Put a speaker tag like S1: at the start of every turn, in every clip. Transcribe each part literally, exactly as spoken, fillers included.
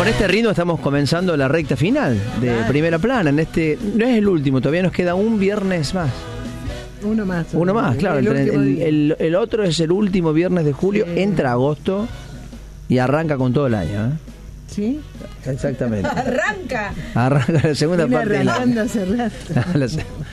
S1: Con este ritmo estamos comenzando la recta final de claro. Primera Plana. En este no es el último, todavía nos queda un viernes más.
S2: Uno más.
S1: Uno más, claro. El, el, el, el, el otro es el último viernes de julio, sí. Entra agosto y arranca con todo el año, ¿eh?
S2: ¿Sí?
S1: Exactamente.
S2: Arranca.
S1: Arranca la segunda Viene parte.
S2: Arrancando hace rato.
S1: La,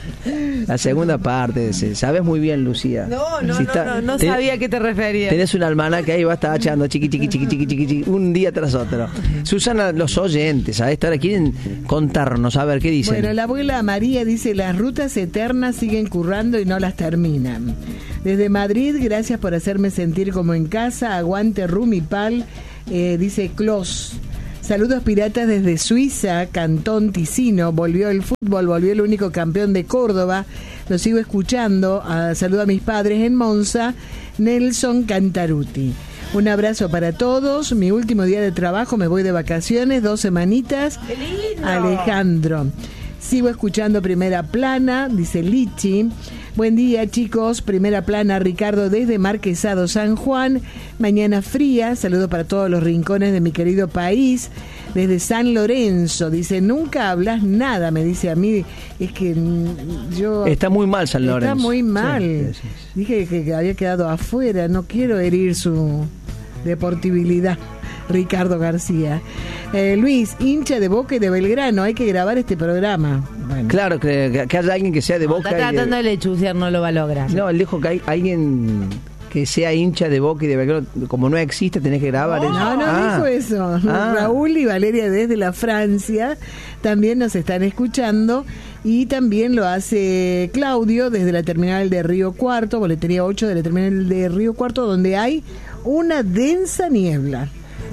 S1: la segunda parte. Sabes muy bien, Lucía.
S3: No, no, si no, está, no, no ten, sabía a qué te referías.
S1: Tenés un almanaque ahí, va a estar echando chiqui, chiqui, chiqui, chiqui, chiqui, chiqui, un día tras otro. Susana, los oyentes a esta hora quieren contarnos, a ver, ¿qué dicen?
S2: Bueno, la abuela María dice, las rutas eternas siguen currando y no las terminan. Desde Madrid, gracias por hacerme sentir como en casa, aguante Rumipal, eh, dice Clos. Saludos piratas desde Suiza, Cantón Ticino. Volvió el fútbol, volvió el único campeón de Córdoba. Lo sigo escuchando. Uh, saludo a mis padres en Monza, Nelson Cantaruti. Un abrazo para todos. Mi último día de trabajo, me voy de vacaciones, dos semanitas.
S3: ¡Qué lindo!
S2: Alejandro. Sigo escuchando Primera Plana, dice Lichi. Buen día, chicos. Primera Plana, Ricardo desde Marquesado, San Juan. Mañana fría. Saludos para todos los rincones de mi querido país. Desde San Lorenzo. Dice, nunca hablas nada, me dice a mí. Es que yo...
S1: Está muy mal San Lorenzo.
S2: Está muy mal.
S1: Sí, sí, sí.
S2: Dije que había quedado afuera. No quiero herir su deportibilidad. Ricardo García. Eh, Luis, hincha de Boca y de Belgrano, hay que grabar este programa.
S1: Bueno. Claro, que, que haya alguien que sea de Boca.
S3: Está tratando de lechuciar, no lo va a lograr.
S1: No, él dijo que hay alguien que sea hincha de Boca y de Belgrano, como no existe, tenés que grabar.
S2: No,
S1: eso.
S2: no, no
S1: ah.
S2: dijo eso. Ah. Raúl y Valeria desde la Francia también nos están escuchando. Y también lo hace Claudio desde la terminal de Río Cuarto, boletería ocho de la terminal de Río Cuarto, donde hay una densa niebla.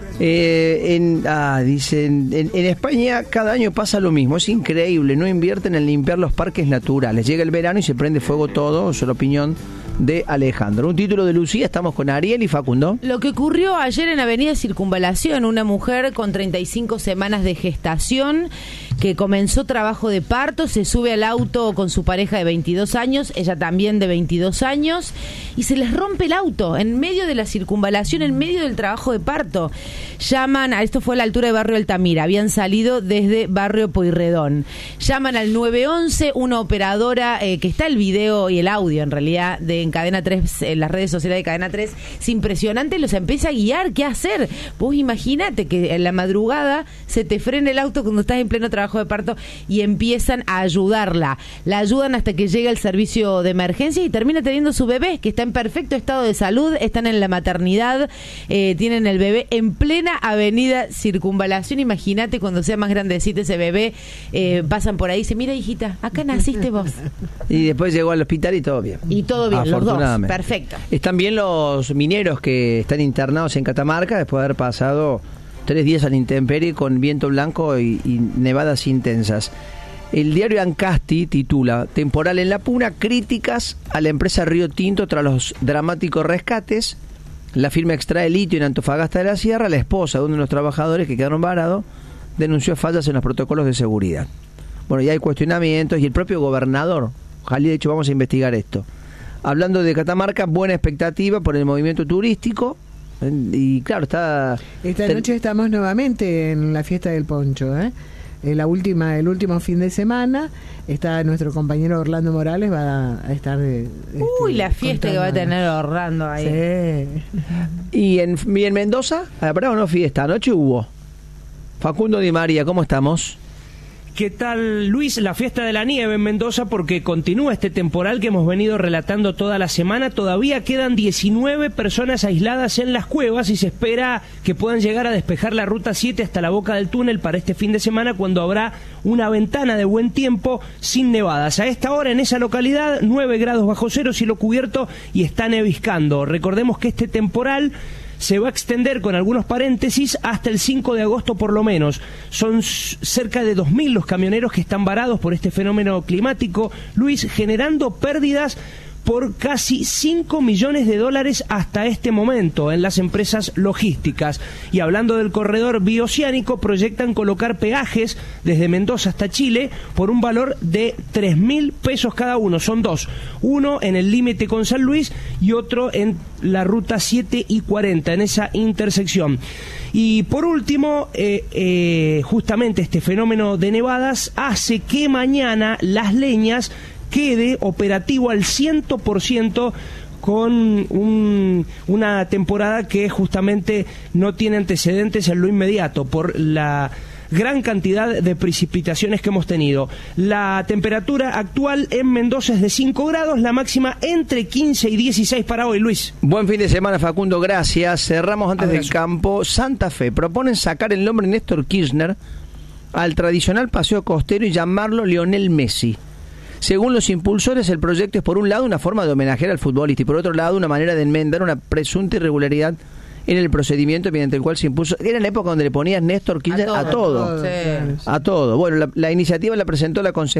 S1: Eh, en, ah, dicen, en, en España cada año pasa lo mismo, es increíble, no invierten en limpiar los parques naturales, llega el verano y se prende fuego todo, es la opinión de Alejandro. Un título de Lucía, estamos con Ariel y Facundo.
S3: Lo que ocurrió ayer en Avenida Circunvalación, una mujer con treinta y cinco semanas de gestación que comenzó trabajo de parto, se sube al auto con su pareja de veintidós años, ella también de veintidós años, y se les rompe el auto en medio de la circunvalación, en medio del trabajo de parto. Llaman, a esto fue a la altura de Barrio Altamira, habían salido desde Barrio Pueyrredón. Llaman al nueve once, una operadora, eh, que está el video y el audio en realidad de en Cadena tres, en las redes sociales de Cadena tres, es impresionante, los empieza a guiar, ¿qué hacer? Vos imaginate que en la madrugada se te frena el auto cuando estás en pleno trabajo de parto y empiezan a ayudarla. La ayudan hasta que llega el servicio de emergencia y termina teniendo su bebé, que está en perfecto estado de salud, están en la maternidad, eh, tienen el bebé en plena Avenida Circunvalación. Imagínate cuando sea más grandecito ese bebé, eh, pasan por ahí y dicen, mira hijita, acá naciste vos.
S1: Y después llegó al hospital y todo bien.
S3: Y todo bien, los dos, perfecto.
S1: Están bien los mineros que están internados en Catamarca después de haber pasado tres días a la intemperie con viento blanco y, y nevadas intensas. El diario Ancasti titula, temporal en La Puna, críticas a la empresa Río Tinto tras los dramáticos rescates. La firma extrae litio en Antofagasta de la Sierra. La esposa de uno de los trabajadores que quedaron varados denunció fallas en los protocolos de seguridad. Bueno, ya hay cuestionamientos y el propio gobernador, Jalí, de hecho, vamos a investigar esto. Hablando de Catamarca, buena expectativa por el movimiento turístico. Y claro, está...
S2: Esta ten... noche estamos nuevamente en la fiesta del poncho, ¿eh? La última, el último fin de semana está nuestro compañero Orlando Morales, va a estar de,
S3: uy, este, la fiesta contando. Que va a tener Orlando ahí.
S1: Sí. Y en, y en Mendoza, ¿habrá o no fiesta? Anoche hubo. Facundo Di María, ¿cómo estamos?
S4: ¿Qué tal, Luis? La fiesta de la nieve en Mendoza, porque continúa este temporal que hemos venido relatando toda la semana. Todavía quedan diecinueve personas aisladas en las cuevas y se espera que puedan llegar a despejar la ruta siete hasta la boca del túnel para este fin de semana, cuando habrá una ventana de buen tiempo sin nevadas. A esta hora en esa localidad, nueve grados bajo cero, cielo cubierto y está neviscando. Recordemos que este temporal se va a extender, con algunos paréntesis, hasta el cinco de agosto por lo menos. Son cerca de dos mil los camioneros que están varados por este fenómeno climático, Luis, generando pérdidas por casi cinco millones de dólares hasta este momento en las empresas logísticas. Y hablando del corredor bioceánico, proyectan colocar peajes desde Mendoza hasta Chile por un valor de tres mil pesos cada uno. Son dos, uno en el límite con San Luis y otro en la ruta siete y cuarenta, en esa intersección. Y por último, eh, eh, justamente este fenómeno de nevadas hace que mañana Las Leñas quede operativo al cien por ciento con un, una temporada que justamente no tiene antecedentes en lo inmediato por la gran cantidad de precipitaciones que hemos tenido. La temperatura actual en Mendoza es de cinco grados, la máxima entre quince y dieciséis para hoy, Luis.
S1: Buen fin de semana, Facundo, gracias. Cerramos antes
S4: Abrazo.
S1: del campo. Santa Fe proponen sacar el nombre Néstor Kirchner al tradicional paseo costero y llamarlo Lionel Messi. Según los impulsores, el proyecto es por un lado una forma de homenajear al futbolista y por otro lado una manera de enmendar una presunta irregularidad en el procedimiento mediante el cual se impuso. Era en la época donde le ponías Néstor Kirchner a todo. A todo.
S3: Sí.
S1: A todo. Bueno, la, la iniciativa la presentó la consejera